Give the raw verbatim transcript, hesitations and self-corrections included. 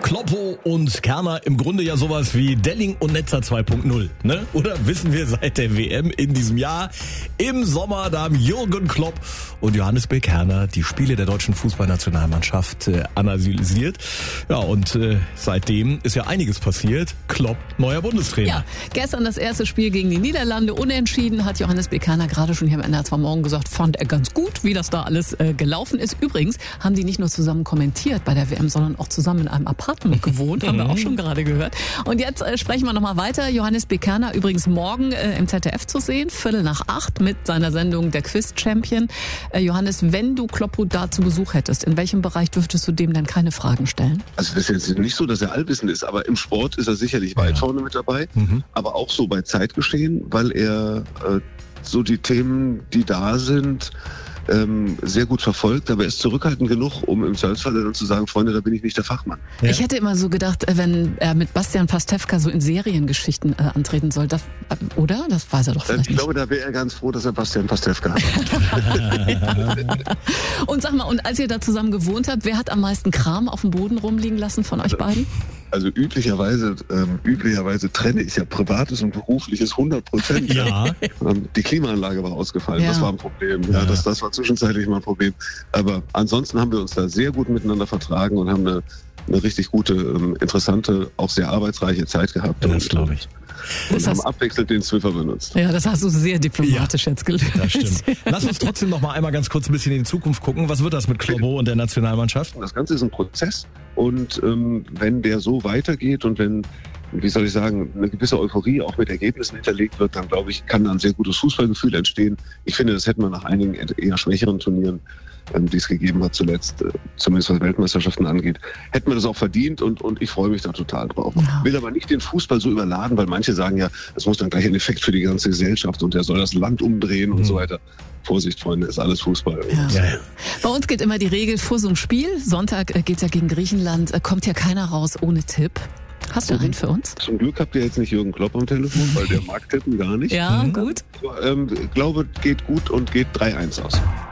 Kloppo und Kerner im Grunde ja sowas wie Delling und Netzer zwei Punkt null, ne? Oder wissen wir seit der W M in diesem Jahr. Im Sommer, da haben Jürgen Klopp und Johannes B. Kerner die Spiele der deutschen Fußballnationalmannschaft äh, analysiert. Ja, und äh, seitdem ist ja einiges passiert. Klopp, neuer Bundestrainer. Ja, gestern das erste Spiel gegen die Niederlande, unentschieden, hat Johannes B. Kerner gerade schon hier am N H zwei Morgen gesagt, fand er ganz gut, wie das da alles äh, gelaufen ist. Übrigens haben die nicht nur zusammen kommentiert bei der W M, sondern auch zusammen in einem Apartment gewohnt, haben wir auch schon gerade gehört. Und jetzt äh, sprechen wir nochmal weiter. Johannes B. Kerner übrigens morgen äh, im Z D F zu sehen, Viertel nach acht mit seiner Sendung Der Quiz-Champion. Äh, Johannes, wenn du Kloppo da zu Besuch hättest, in welchem Bereich dürftest du dem denn keine Fragen stellen? Also das ist jetzt nicht so, dass er allwissend ist, aber im Sport ist er sicherlich weit Ja. vorne mit dabei, Mhm. aber auch so bei Zeitgeschehen, weil er äh, so die Themen, die da sind, ähm, sehr gut verfolgt, aber er ist zurückhaltend genug, um im Zweifelsfall dann zu sagen, Freunde, da bin ich nicht der Fachmann. Ja. Ich hätte immer so gedacht, äh, wenn er mit Bastian Pastewka so in Seriengeschichten äh, antreten soll, das, äh, oder? Das weiß er doch Ich vielleicht glaube, da wäre er ganz froh, dass er Bastian Pastewka hat. nicht. Und sag mal, und als ihr da zusammen gewohnt habt, wer hat am meisten Kram auf dem Boden rumliegen lassen von euch beiden? Also üblicherweise, ähm, üblicherweise trenne ich ja Privates und Berufliches hundert Prozent. Ja. Ähm, die Klimaanlage war ausgefallen, Ja. das war ein Problem. Ja, Ja. das, das war zwischenzeitlich mal ein Problem. Aber ansonsten haben wir uns da sehr gut miteinander vertragen und haben eine, eine richtig gute, ähm, interessante, auch sehr arbeitsreiche Zeit gehabt. Ja, und, das glaube ich. Und Das haben heißt- abwechselnd den Swiffer benutzt. Ja, das hast du sehr diplomatisch jetzt gelöst. Das stimmt. Lass uns trotzdem noch mal einmal ganz kurz ein bisschen in die Zukunft gucken. Was wird das mit Kloppo und der Nationalmannschaft? Das Ganze ist ein Prozess und ähm, wenn der so weitergeht und wenn, wie soll ich sagen, eine gewisse Euphorie auch mit Ergebnissen hinterlegt wird, dann glaube ich, kann da ein sehr gutes Fußballgefühl entstehen. Ich finde, das hätte man nach einigen eher schwächeren Turnieren, ähm, die es gegeben hat zuletzt, äh, zumindest was Weltmeisterschaften angeht, hätte man das auch verdient und, und ich freue mich da total drauf. Ja. Will aber nicht den Fußball so überladen, weil manche sagen ja, es muss dann gleich ein Effekt für die ganze Gesellschaft und der soll das Land umdrehen und Mhm. so weiter. Vorsicht, Freunde, ist alles Fußball. Ja. Ja, ja. Bei uns gilt immer die Regel, vor so einem Spiel, Sonntag äh, geht's ja gegen Griechenland, äh, kommt ja keiner raus ohne Tipp. Hast du einen für uns? Zum Glück habt ihr jetzt nicht Jürgen Klopp am Telefon, weil der mag tippen gar nicht. Ja, Mhm. gut. Aber, ähm, glaube, geht gut und geht drei eins aus.